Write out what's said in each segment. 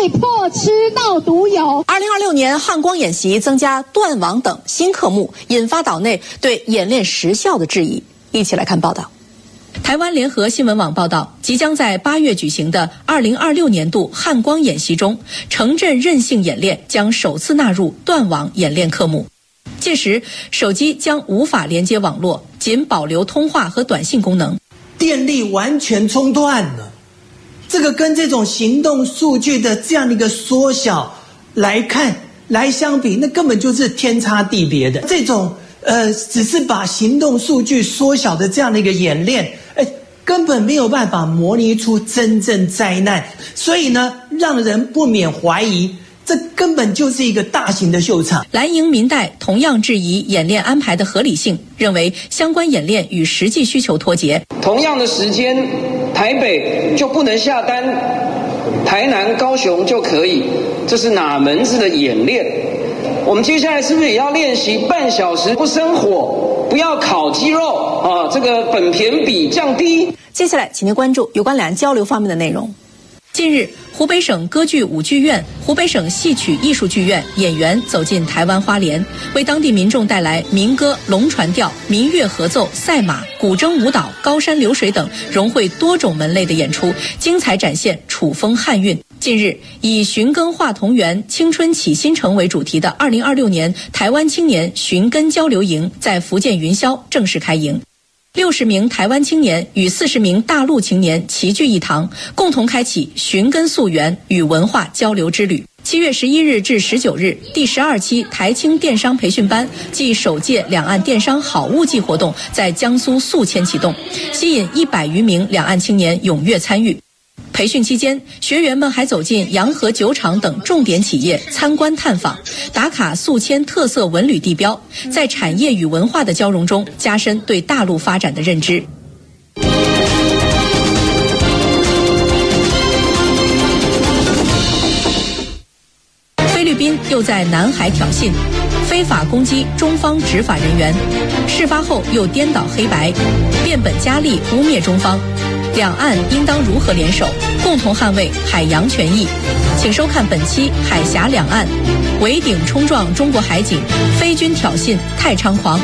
被迫吃到毒油。 2026年汉光演习增加断网等新科目，引发岛内对演练时效的质疑。一起来看报道。台湾联合新闻网报道，即将在8月举行的2026年度汉光演习中，城镇韧性演练将首次纳入断网演练科目。届时，手机将无法连接网络，仅保留通话和短信功能， 电力完全中断了。这个跟这种行动数据的这样的一个缩小来相比，那根本就是天差地别的。这种只是把行动数据缩小的这样的一个演练，根本没有办法模拟出真正灾难，所以呢，让人不免怀疑，这根本就是一个大型的秀场。 蓝营民代同样质疑演练安排的合理性，认为相关演练与实际需求脱节。 同样的时间，台北就不能下单，台南、高雄就可以，这是哪门子的演练？我们接下来是不是也要练习半小时不生火，不要烤鸡肉啊？这个本片比降低。 接下来，请您关注有关两岸交流方面的内容。近日，湖北省歌剧舞剧院、湖北省戏曲艺术剧院演员走进台湾花莲，为当地民众带来民歌、龙船调、民乐合奏、赛马、古筝舞蹈、高山流水等融汇多种门类的演出，精彩展现楚风汉韵。近日，以寻根化同源、青春启新城为主题的2026年台湾青年寻根交流营在福建云霄正式开营。60名台湾青年与40名大陆青年齐聚一堂，共同开启寻根溯源与文化交流之旅。7月11日至19日，第12期台青电商培训班暨首届两岸电商好物季活动在江苏宿迁启动，吸引100余名两岸青年踊跃参与。培训期间，学员们还走进洋河酒厂等重点企业参观探访，打卡宿迁特色文旅地标，在产业与文化的交融中加深对大陆发展的认知。菲律宾又在南海挑衅，非法攻击中方执法人员，事发后又颠倒黑白，变本加厉污蔑中方。两岸应当如何联手，共同捍卫海洋权益？请收看本期《海峡两岸》，围顶冲撞中国海警，非军挑衅太猖狂。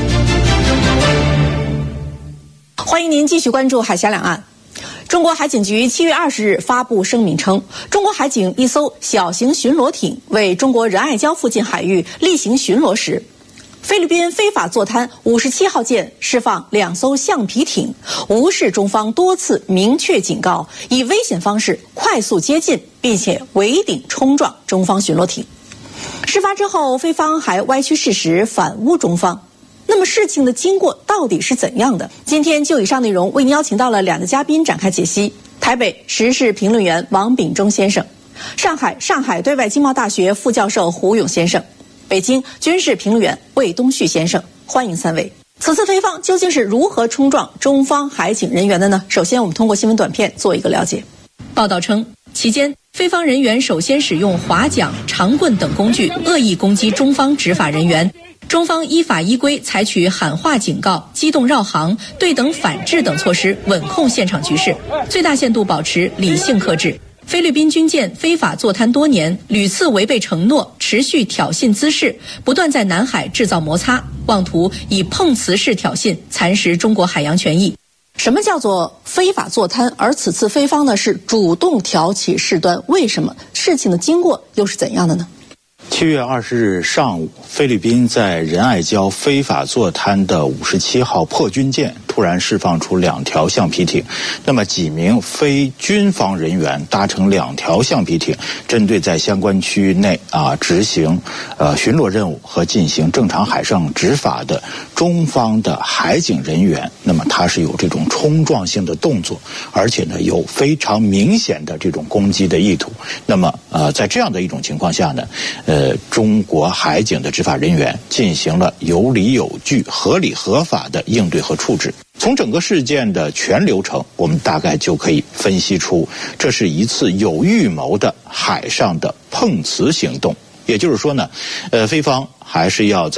欢迎您继续关注《海峡两岸》。中国海警局7月20日发布声明称，中国海警一艘小型巡逻艇为中国仁爱礁附近海域例行巡逻时，菲律宾非法坐滩57号舰释放2艘橡皮艇，无视中方多次明确警告，以危险方式快速接近，并且围顶冲撞中方巡逻艇。事发之后，菲方还歪曲事实，反诬中方。那么事情的经过到底是怎样的？今天就以上内容为您邀请到了2个嘉宾展开解析：台北时事评论员王秉忠先生，上海对外经贸大学副教授胡勇先生，北京军事评论员魏东旭先生。欢迎3位。此次菲方究竟是如何冲撞中方海警人员的呢？首先我们通过新闻短片做一个了解。报道称，期间菲方人员首先使用划桨、长棍等工具恶意攻击中方执法人员，中方依法依规采取喊话警告、机动绕行、对等反制等措施，稳控现场局势，最大限度保持理性克制。菲律宾军舰非法坐滩多年，屡次违背承诺，持续挑衅滋事，不断在南海制造摩擦，妄图以碰瓷式挑衅蚕食中国海洋权益。什么叫做非法坐滩？而此次菲方呢是主动挑起事端，为什么？事情的经过又是怎样的呢？7月20日上午，菲律宾在仁爱礁非法坐滩的57号破军舰突然释放出2条橡皮艇，那么几名非军方人员搭乘2条橡皮艇，针对在相关区域内执行巡逻任务和进行正常海上执法的中方的海警人员，那么他是有这种冲撞性的动作，而且呢有非常明显的这种攻击的意图。那么在这样的一种情况下呢，中国海警的执法人员进行了有理有据、合理合法的应对和处置。从整个事件的全流程，我们大概就可以分析出，这是一次有预谋的海上的碰瓷行动。也就是说呢，菲方还是要在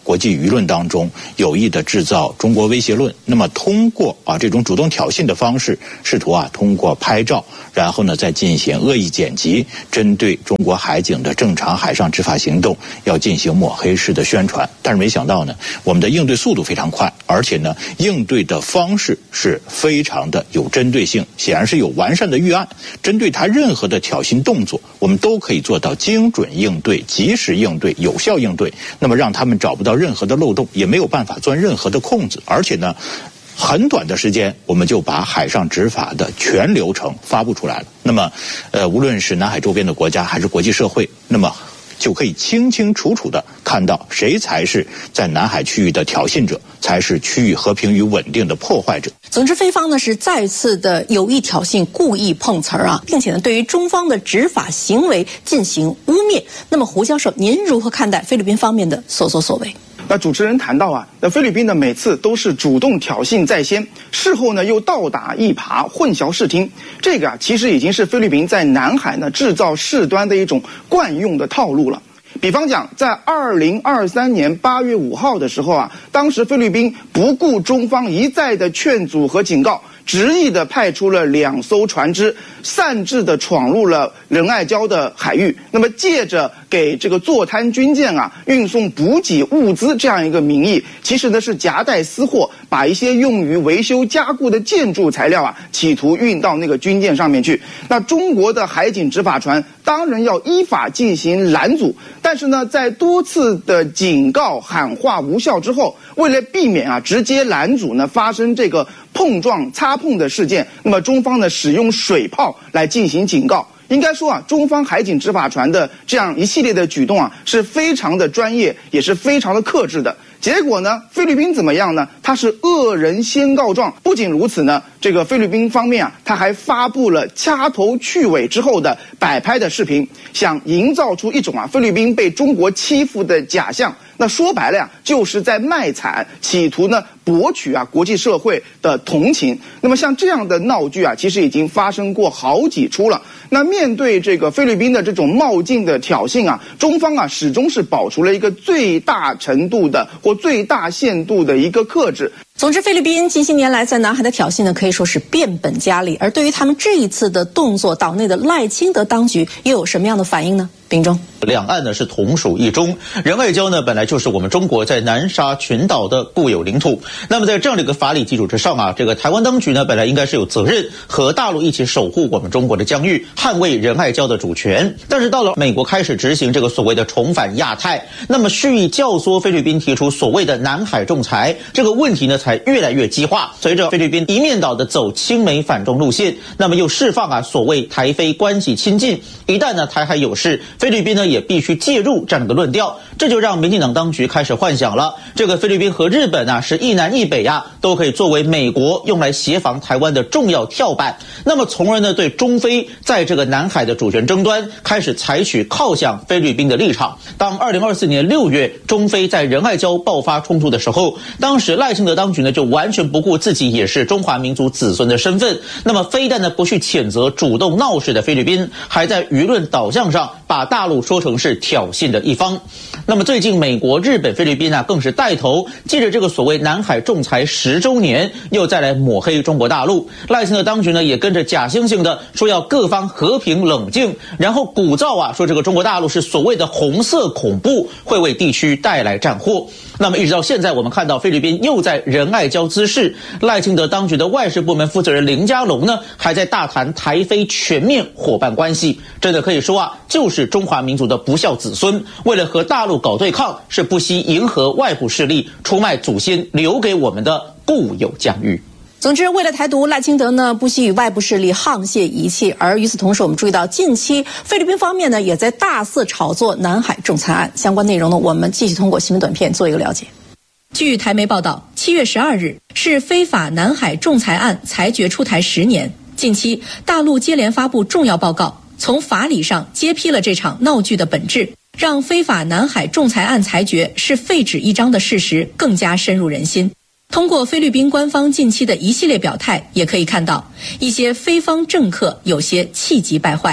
国际舆论当中有意的制造中国威胁论，那么通过这种主动挑衅的方式，试图通过拍照，然后呢再进行恶意剪辑，针对中国海警的正常海上执法行动要进行抹黑式的宣传。但是没想到呢，我们的应对速度非常快，而且呢应对的方式是非常的有针对性，显然是有完善的预案，针对他任何的挑衅动作，我们都可以做到精准应对、及时应对、有效应对，那么让他们找不到任何的漏洞，也没有办法钻任何的空子，而且呢很短的时间我们就把海上执法的全流程发布出来了。那么无论是南海周边的国家还是国际社会，那么就可以清清楚楚地看到谁才是在南海区域的挑衅者，才是区域和平与稳定的破坏者。 总之，菲方呢是再次的有意挑衅、故意碰瓷儿并且呢对于中方的执法行为进行污蔑。那么胡教授，您如何看待菲律宾方面的所作所为？ 那主持人谈到那菲律宾呢每次都是主动挑衅在先，事后呢又倒打一耙，混淆视听。这个其实已经是菲律宾在南海呢制造事端的一种惯用的套路了。比方讲，在2023年8月5号的时候当时菲律宾不顾中方一再的劝阻和警告，执意的派出了2艘船只，擅自的闯入了仁爱礁的海域。那么借着给这个坐滩军舰运送补给物资这样一个名义，其实呢是夹带私货，把一些用于维修加固的建筑材料企图运到那个军舰上面去。那中国的海警执法船当然要依法进行拦阻，但是呢在多次的警告喊话无效之后，为了避免直接拦阻呢发生这个碰撞擦碰的事件，那么中方呢使用水炮来进行警告。应该说中方海警执法船的这样一系列的举动是非常的专业，也是非常的克制的。结果呢，菲律宾怎么样呢？他是恶人先告状。不仅如此呢，这个菲律宾方面他还发布了掐头去尾之后的摆拍的视频，想营造出一种菲律宾被中国欺负的假象。那说白了就是在卖惨，企图呢博取国际社会的同情。那么像这样的闹剧其实已经发生过好几出了。那面对这个菲律宾的这种冒进的挑衅中方始终是保持了一个最大程度的或最大限度的一个克制。 总之，菲律宾近些年来在南海的挑衅呢，可以说是变本加厉。而对于他们这一次的动作，岛内的赖清德当局又有什么样的反应呢？秉忠， 两岸呢是同属一中，仁爱礁呢本来就是我们中国在南沙群岛的固有领土。那么在这样的一个法理基础之上这个台湾当局呢本来应该是有责任和大陆一起守护我们中国的疆域，捍卫仁爱礁的主权。但是到了美国开始执行这个所谓的重返亚太，那么蓄意教唆菲律宾提出所谓的南海仲裁，这个问题呢才越来越激化。随着菲律宾一面倒的走亲美反中路线，那么又释放所谓台菲关系亲近，一旦呢台海有事，菲律宾呢也必须介入这样的一个论调，这就让民进党当局开始幻想了，这个菲律宾和日本是一南一北都可以作为美国用来协防台湾的重要跳板。那么从而呢对中菲在这个南海的主权争端开始采取靠向菲律宾的立场。当2024年6月中菲在仁爱礁爆发冲突的时候，当时赖清德当局呢就完全不顾自己也是中华民族子孙的身份，那么非但呢不去谴责主动闹事的菲律宾，还在舆论导向上把大陆说成是挑衅的一方。那么最近美国、日本、菲律宾更是带头借着这个所谓南海仲裁10周年又再来抹黑中国大陆。赖清德当局呢也跟着假惺惺的说要各方和平冷静，然后鼓噪说这个中国大陆是所谓的红色恐怖，会为地区带来战祸。那么一直到现在，我们看到菲律宾又在仁爱礁滋事，赖清德当局的外事部门负责人林佳龙呢还在大谈台菲全面伙伴关系，真的可以说就是中华民族的不孝子孙，为了和大陆搞对抗，是不惜迎合外部势力，出卖祖先留给我们的固有疆域。 总之，为了台独，赖清德呢不惜与外部势力沆瀣一气。而与此同时，我们注意到近期菲律宾方面呢也在大肆炒作南海仲裁案。相关内容呢，我们继续通过新闻短片做一个了解。据台媒报道，7月12日是非法南海仲裁案裁决出台10年。近期大陆接连发布重要报告，从法理上揭批了这场闹剧的本质，让非法南海仲裁案裁决是废纸一张的事实更加深入人心。通过菲律宾官方近期的一系列表态，也可以看到一些菲方政客有些气急败坏。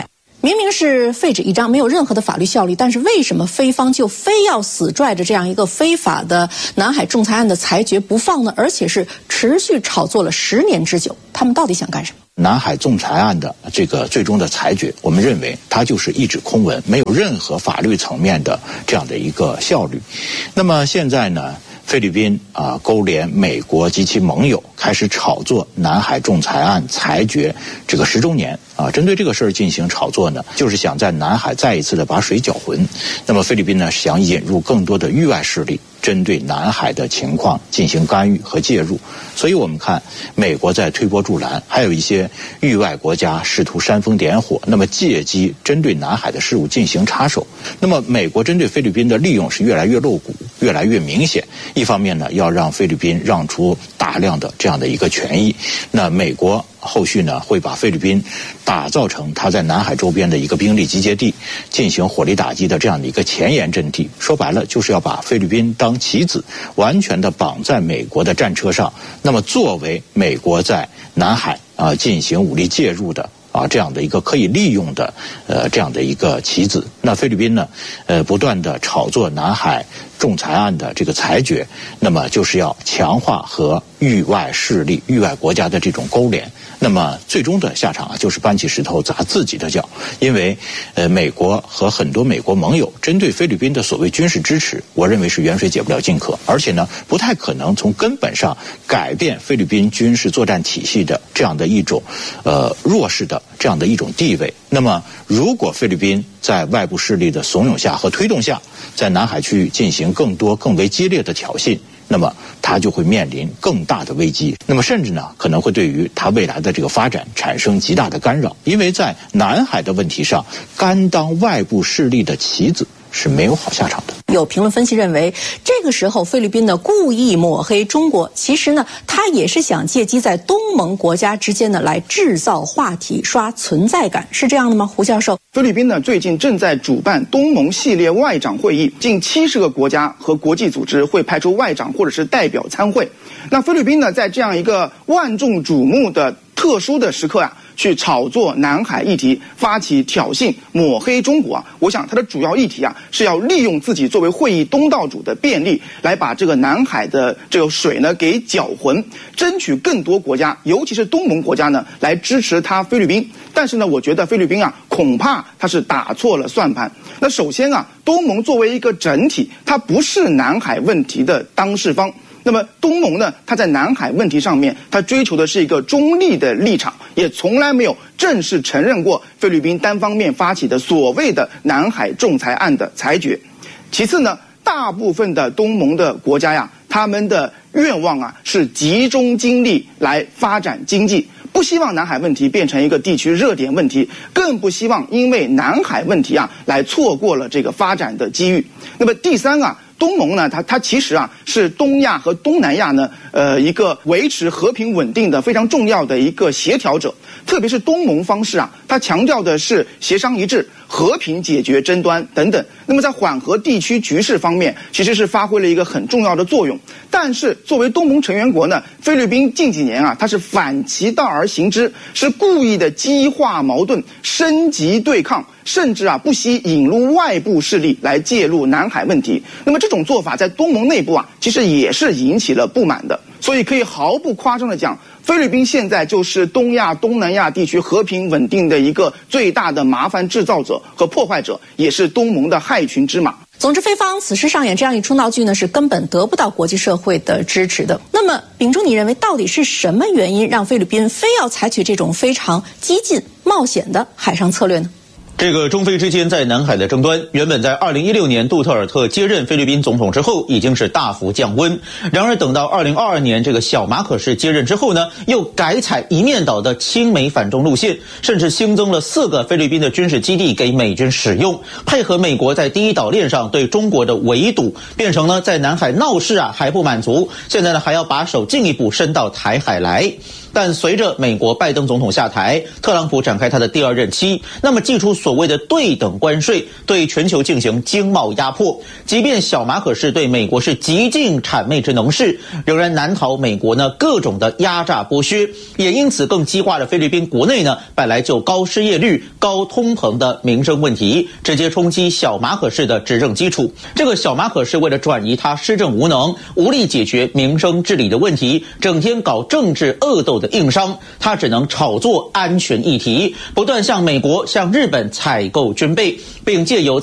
明明是废纸一张，没有任何的法律效力，但是为什么菲方就非要死拽着这样一个非法的南海仲裁案的裁决不放呢？而且是持续炒作了10年之久，他们到底想干什么？ 南海仲裁案的这个最终的裁决，我们认为它就是一纸空文，没有任何法律层面的这样的一个效率。那么现在呢，菲律宾勾连美国及其盟友，开始炒作南海仲裁案裁决这个10周年针对这个事儿进行炒作呢，就是想在南海再一次的把水搅浑。那么菲律宾呢，想引入更多的域外势力，针对南海的情况进行干预和介入。所以我们看美国在推波助澜，还有一些域外国家试图煽风点火，那么借机针对南海的事务进行插手。那么美国针对菲律宾的利用是越来越露骨，越来越明显。一方面呢，要让菲律宾让出大量的这样的一个权益，那美国后续呢，会把菲律宾打造成它在南海周边的一个兵力集结地，进行火力打击的这样的一个前沿阵地。说白了，就是要把菲律宾当棋子，完全的绑在美国的战车上。那么，作为美国在南海进行武力介入的这样的一个可以利用的这样的一个棋子。那菲律宾呢，不断的炒作南海仲裁案的这个裁决，那么就是要强化和域外势力、域外国家的这种勾连。那么最终的下场就是搬起石头砸自己的脚，因为美国和很多美国盟友针对菲律宾的所谓军事支持，我认为是远水解不了近渴，而且呢，不太可能从根本上改变菲律宾军事作战体系的这样的一种弱势的这样的一种地位。那么如果菲律宾在外部势力的怂恿下和推动下，在南海区域进行更多更为激烈的挑衅，那么它就会面临更大的危机，那么甚至呢，可能会对于它未来的这个发展产生极大的干扰，因为在南海的问题上，甘当外部势力的棋子是没有好下场的。 有评论分析认为，这个时候菲律宾呢故意抹黑中国，其实呢，他也是想借机在东盟国家之间呢来制造话题、刷存在感，是这样的吗？胡教授， 菲律宾呢最近正在主办东盟系列外长会议，近70个国家和国际组织会派出外长或者是代表参会。那菲律宾呢，在这样一个万众瞩目的特殊的时刻去炒作南海议题，发起挑衅、抹黑中国我想它的主要议题是要利用自己作为会议东道主的便利，来把这个南海的这个水呢给搅浑，争取更多国家，尤其是东盟国家呢来支持他菲律宾。但是呢，我觉得菲律宾恐怕他是打错了算盘。那首先东盟作为一个整体，它不是南海问题的当事方。那么东盟呢，它在南海问题上面，它追求的是一个中立的立场，也从来没有正式承认过菲律宾单方面发起的所谓的南海仲裁案的裁决。其次呢，大部分的东盟的国家他们的愿望是集中精力来发展经济，不希望南海问题变成一个地区热点问题，更不希望因为南海问题来错过了这个发展的机遇。那么第三东盟呢，它其实是东亚和东南亚呢一个维持和平稳定的非常重要的一个协调者。特别是东盟方式它强调的是协商一致、和平解决争端等等。那么在缓和地区局势方面，其实是发挥了一个很重要的作用。但是作为东盟成员国呢，菲律宾近几年它是反其道而行之，是故意的激化矛盾、升级对抗，甚至不惜引入外部势力来介入南海问题。那么这种做法在东盟内部其实也是引起了不满的。所以可以毫不夸张地讲，菲律宾现在就是东亚、东南亚地区和平稳定的一个最大的麻烦制造者和破坏者，也是东盟的害群之马。 总之，菲方此时上演这样一出闹剧呢，是根本得不到国际社会的支持的。那么，秉忠，你认为到底是什么原因让菲律宾非要采取这种非常激进、冒险的海上策略呢？ 这个中菲之间在南海的争端，原本在2016年杜特尔特接任菲律宾总统之后，已经是大幅降温。然而，等到2022年这个小马可仕接任之后呢，又改采一面倒的亲美反中路线，甚至新增了4个菲律宾的军事基地给美军使用，配合美国在第一岛链上对中国的围堵，变成呢在南海闹事还不满足，现在呢还要把手进一步伸到台海来。 但随着美国拜登总统下台，特朗普展开他的第2任期，那么祭出所谓的对等关税，对全球进行经贸压迫。即便小马可仕对美国是极尽谄媚之能事，仍然难逃美国呢各种的压榨剥削，也因此更激化了菲律宾国内呢本来就高失业率、高通膨的民生问题，直接冲击小马可仕的执政基础。这个小马可仕为了转移他施政无能、无力解决民生治理的问题，整天搞政治恶斗的硬伤，他只能炒作安全议题，不断向美国、向日本采购军备，并借由